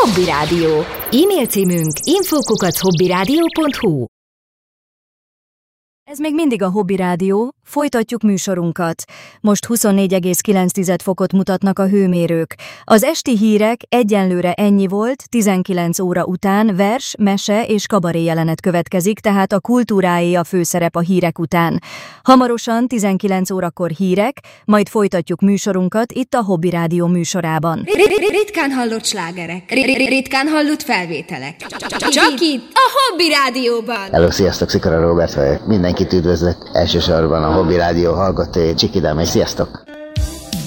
Hobby Rádió. E-mail címünk info@hobbyradio.hu. Ez még mindig a Hobby Rádió, folytatjuk műsorunkat. Most 24,9 fokot mutatnak a hőmérők. Az esti hírek egyenlőre ennyi volt, 19 óra után vers, mese és kabaré jelenet következik, tehát a kultúráé a főszerep a hírek után. Hamarosan 19 órakor hírek, majd folytatjuk műsorunkat itt a Hobby Rádió műsorában. Ritkán hallott slágerek, ritkán hallott felvételek. Csak itt a Hobby Rádióban. Hello, sziasztok, Szikora Róbert vagyok. Mindenkit üdvözlök, elsősorban a Hobby Rádió hallgatói, Csikidám, és sziasztok!